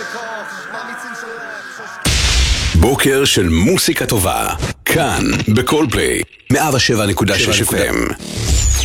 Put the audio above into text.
בוקר של מוסיקה טובה, כאן בקול פליי 107.6 FM.